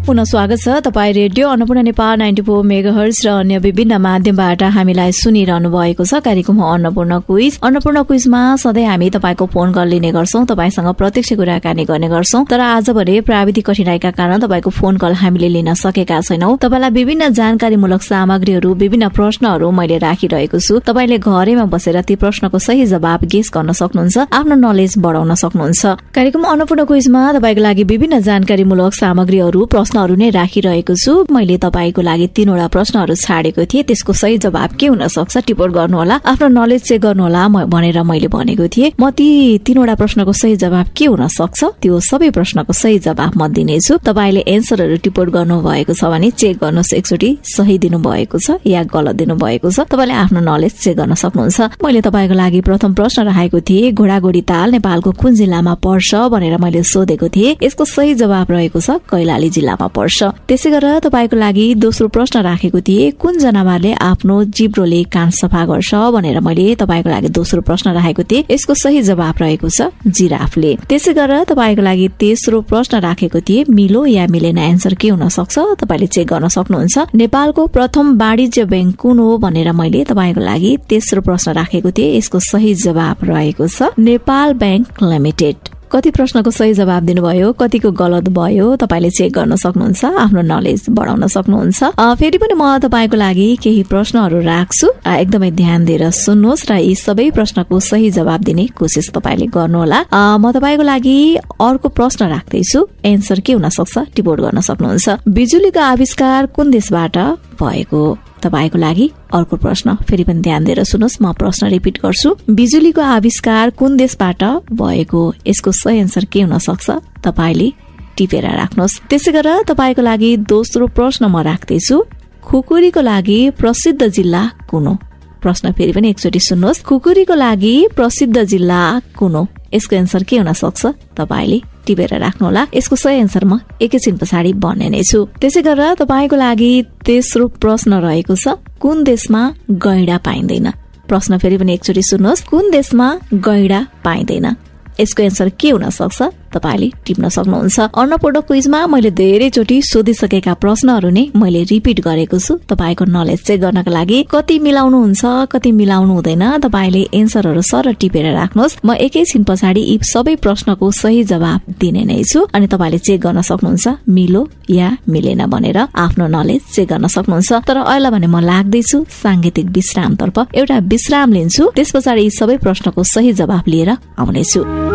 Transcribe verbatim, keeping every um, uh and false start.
पुनः स्वागत छ। तपाईँ radio Annapurna Nepal ninety four megahertz र अन्य विभिन्न माध्यमबाट हामीलाई सुनिरहनु भएको छ। कार्यक्रम हो अन्नपूर्ण क्विज। अन्नपूर्ण क्विजमा सधैँ हामी तपाईँको फोन कल लिने गर्छौं, तपाईँसँग प्रत्यक्ष कुराकानी गर्ने गर्छौं। तर आज भने प्राविधिक कठिनाइका कारण तपाईँको फोन कल हामीले लिन सकेका छैनौं। तपाईँलाई विभिन्न जानकारीमूलक सामग्रीहरू, विभिन्न प्रश्नहरू मैले राखिरहेको छु। तपाईँले घरैमा बसेर ती प्रश्नको सही जवाब गेस गर्न सक्नुहुन्छ, आफ्नो नलेज बढाउन सक्नुहुन्छ। कार्यक्रम अन्नपूर्ण क्विजमा तपाईँको लागि विभिन्न जानकारीमूलक सामग्रीहरू, प्रश्नहरू नै राखिरहेको छु। मैले तपाईँको लागि तीनवटा प्रश्नहरू छाडेको थिएँ, त्यसको सही जवाब के हुन सक्छ टिपोट गर्नुहोला, आफ्नो नलेज चेक गर्नुहोला भनेर मैले भनेको थिएँ। म ती तीनवटा प्रश्नको सही जवाब के हुन सक्छ त्यो सबै प्रश्नको सही जवाब म दिनेछु। तपाईँले एन्सरहरू टिपोट गर्नु भएको छ भने चेक गर्नुहोस्, एकचोटि सही दिनु भएको छ या गलत दिनु भएको छ, तपाईँले आफ्नो नलेज चेक गर्न सक्नुहुन्छ। मैले तपाईँको लागि प्रथम प्रश्न राखेको थिएँ, घोडाघोडी ताल नेपालको कुन जिल्लामा पर्छ भनेर मैले सोधेको थिएँ। यसको सही जवाब रहेको छ कैलाली जिल्लामा पर्छ। त्यसै गरेर तपाईँको लागि दोस्रो प्रश्न राखेको थिएँ, कुन जनावरले आफ्नो जिब्रोले कान सफा गर्छ भनेर मैले तपाईँको लागि दोस्रो प्रश्न राखेको थिएँ। यसको सही जवाब रहेको छ जिराफले। त्यसै गरेर तपाईँको लागि तेस्रो प्रश्न राखेको थिएँ, मिलो या मिलेन एन्सर के हुन सक्छ तपाईँले चेक गर्न सक्नुहुन्छ। नेपालको प्रथम वाणिज्य ब्याङ्क कुन हो भनेर मैले तपाईँको लागि तेस्रो प्रश्न राखेको थिएँ। यसको सही जवाब रहेको छ नेपाल ब्याङ्क लिमिटेड। कति प्रश्नको सही जवाब दिनुभयो, कतिको गलत भयो तपाईँले चेक गर्न सक्नुहुन्छ, आफ्नो नलेज बढाउन सक्नुहुन्छ। फेरि पनि म तपाईँको लागि केही प्रश्नहरू राख्छु, एकदमै ध्यान दिएर सुन्नुहोस् र यी सबै प्रश्नको सही जवाब दिने कोसिस तपाईँले गर्नुहोला। म तपाईँको लागि अर्को प्रश्न राख्दैछु, एन्सर के हुन सक्छ टिपोट गर्न सक्नुहुन्छ। बिजुलीको आविष्कार कुन देशबाट भएको? तपाईको लागि अर्को प्रश्न, फेरि पनि ध्यान दिएर सुन्नुहोस्, म प्रश्न रिपिट गर्छु। बिजुलीको आविष्कार कुन देशबाट भएको? यसको सही एन्सर के हुन सक्छ तपाईले टिपेर राख्नुहोस्। त्यसै गरेर तपाईको लागि दोस्रो प्रश्न म राख्दैछु, खुकुरीको लागि प्रसिद्ध जिल्ला कुन हो? प्रश्न फेरि पनि एकचोटि सुन्नुहोस्, खुकुरीको लागि प्रसिद्ध जिल्ला कुन हो? यसको एन्सर के हुन सक्छ तपाईले टिपेर राख्नुहोला। यसको सही एन्सर म एकैछिन पछाडि भन्ने नै छु। त्यसै गरेर तपाईँको लागि तेस्रो प्रश्न रहेको छ, कुन देशमा गैंडा पाइँदैन? प्रश्न फेरि पनि एकचोटि सुन्नुहोस्, कुन देशमा गैंडा पाइँदैन? यसको एन्सर के हुन सक्छ तपाईले टिप्न सक्नुहुन्छ। अन्नपूर्ण क्विजमा मैले धेरैचोटि सोधिसकेका प्रश्नहरू नै मैले रिपिट गरेको छु तपाईँको नलेज चेक गर्नका लागि। कति मिलाउनु हुन्छ, कति मिलाउनु हुँदैन, तपाईँले एन्सरहरू सर टिपेर राख्नुहोस्। म एकैछिन पछाडि यी सबै प्रश्नको सही जवाब दिने नै छु अनि तपाईँले चेक गर्न सक्नुहुन्छ मिलो या मिलेन भनेर आफ्नो नलेज चेक गर्न सक्नुहुन्छ। तर अहिले भने म लाग्दैछु सांगीतिक विश्रामतर्फ, एउटा विश्राम लिन्छु, त्यस पछाडि यी सबै प्रश्नको सही जवाब लिएर आउनेछु।